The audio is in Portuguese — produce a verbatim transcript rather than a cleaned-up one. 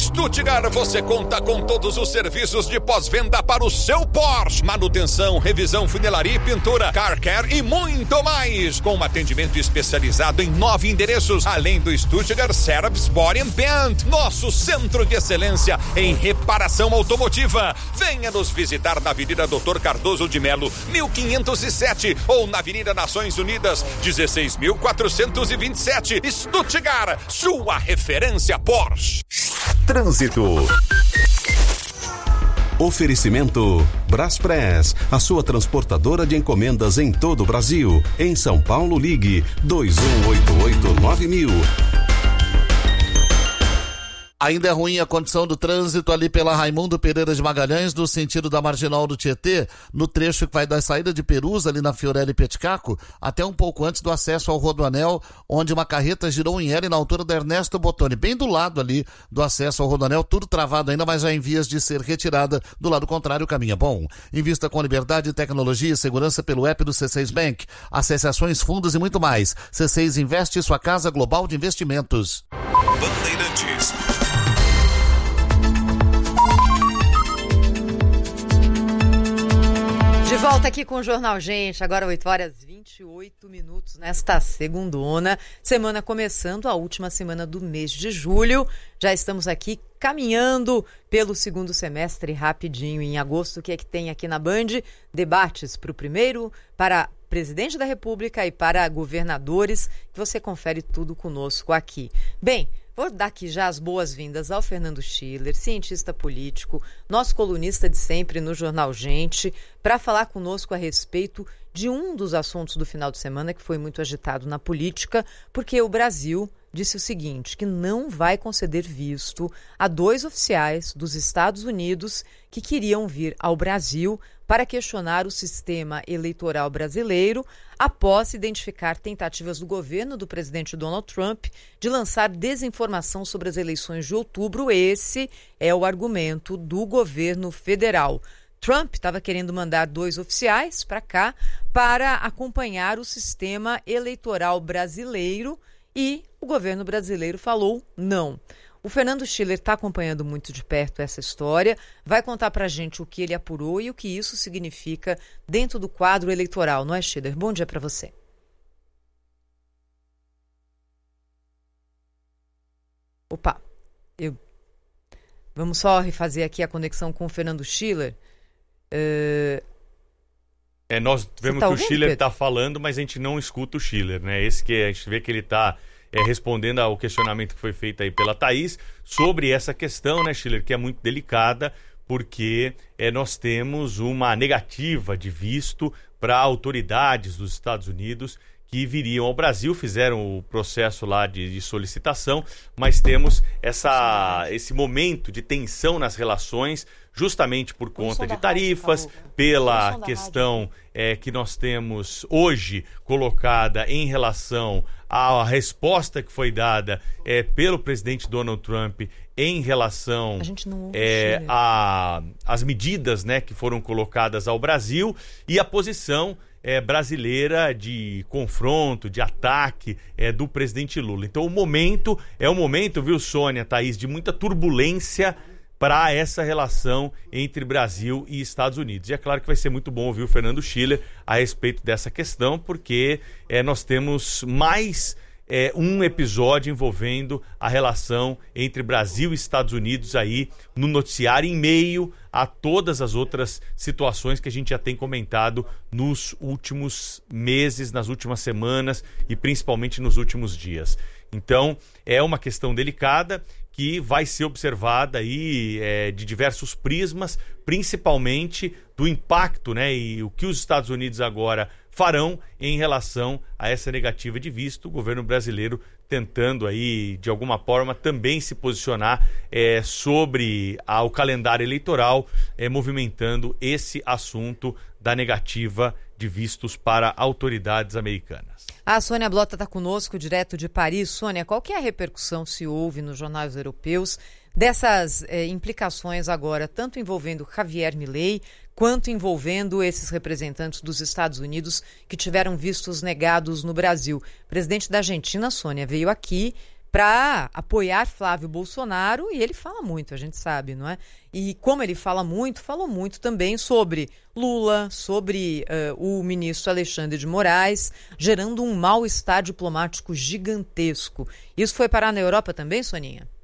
Stuttgart, você conta com todos os serviços de pós-venda para o seu Porsche. Manutenção, revisão, funilaria e pintura, car care e muito mais. Com um atendimento especializado em nove endereços, além do Stuttgart Service Body and Paint, nosso centro de excelência em reparação automotiva. Venha nos visitar na Avenida Doutor Cardoso de Melo, mil quinhentos e sete, ou na Avenida Nações Unidas, dezesseis mil quatrocentos e vinte e sete. Stuttgart, sua referência Porsche. Trânsito. Oferecimento Braspress, a sua transportadora de encomendas em todo o Brasil. Em São Paulo, ligue dois um oito oito nove mil. Ainda é ruim a condição do trânsito ali pela Raimundo Pereira de Magalhães, no sentido da Marginal do Tietê, no trecho que vai da saída de Perus, ali na Fiorelli Peticaco, até um pouco antes do acesso ao Rodoanel, onde uma carreta girou em L na altura da Ernesto Bottoni, bem do lado ali do acesso ao Rodoanel, tudo travado ainda, mas já em vias de ser retirada. Do lado contrário, o caminho é bom. Invista com liberdade, tecnologia e segurança pelo app do C seis Bank, acessações, fundos e muito mais. C seis Investe, sua casa global de investimentos. Bandeirantes. De volta aqui com o Jornal Gente, agora oito horas e vinte e oito minutos nesta segundona, semana começando, a última semana do mês de julho. Já estamos aqui caminhando pelo segundo semestre rapidinho. Em agosto, o que é que tem aqui na Band? Debates para o primeiro, para presidente da República e para governadores, que você confere tudo conosco aqui. Bem, vou dar aqui já as boas-vindas ao Fernando Schiller, cientista político, nosso colunista de sempre no Jornal Gente, para falar conosco a respeito de um dos assuntos do final de semana que foi muito agitado na política, porque o Brasil disse o seguinte, que não vai conceder visto a dois oficiais dos Estados Unidos que queriam vir ao Brasil para questionar o sistema eleitoral brasileiro após identificar tentativas do governo do presidente Donald Trump de lançar desinformação sobre as eleições de outubro. Esse é o argumento do governo federal. Trump estava querendo mandar dois oficiais para cá para acompanhar o sistema eleitoral brasileiro e o governo brasileiro falou não. O Fernando Schiller está acompanhando muito de perto essa história, vai contar para a gente o que ele apurou e o que isso significa dentro do quadro eleitoral, não é, Schiller? Bom dia para você. Opa, eu... vamos só refazer aqui a conexão com o Fernando Schiller. Uh... É, nós vemos tá que ouvindo, o Schiller está falando, mas a gente não escuta o Schiller, né? Esse que a gente vê que ele está é, respondendo ao questionamento que foi feito aí pela Thaís sobre essa questão, né, Schiller, que é muito delicada, porque é, nós temos uma negativa de visto para autoridades dos Estados Unidos que viriam ao Brasil, fizeram o processo lá de, de solicitação, mas temos essa, esse momento de tensão nas relações, justamente por conta de tarifas, pela questão é, que nós temos hoje colocada em relação à resposta que foi dada é, pelo presidente Donald Trump em relação é, a, as medidas, né, que foram colocadas ao Brasil e a posição É, brasileira de confronto, de ataque é, do presidente Lula. Então o momento é um momento, viu, Sônia, Thaís, de muita turbulência para essa relação entre Brasil e Estados Unidos. E é claro que vai ser muito bom ouvir o Fernando Schiller a respeito dessa questão, porque é, nós temos mais é, um episódio envolvendo a relação entre Brasil e Estados Unidos aí no noticiário, em meio a todas as outras situações que a gente já tem comentado nos últimos meses, nas últimas semanas e principalmente nos últimos dias. Então, é uma questão delicada que vai ser observada aí é, de diversos prismas, principalmente do impacto, né, e o que os Estados Unidos agora farão em relação a essa negativa de visto. O governo brasileiro tentando aí, de alguma forma, também se posicionar é, sobre a, o calendário eleitoral, é, movimentando esse assunto da negativa de vistos para autoridades americanas. A Sônia Blota está conosco, direto de Paris. Sônia, qual que é a repercussão, se houve, nos jornais europeus dessas eh, implicações agora, tanto envolvendo Javier Milei, quanto envolvendo esses representantes dos Estados Unidos que tiveram vistos negados no Brasil? O presidente da Argentina, Sônia, veio aqui para apoiar Flávio Bolsonaro, e ele fala muito, a gente sabe, não é? E como ele fala muito, falou muito também sobre Lula, sobre uh, o ministro Alexandre de Moraes, gerando um mal-estar diplomático gigantesco. Isso foi parar na Europa também, Soninha?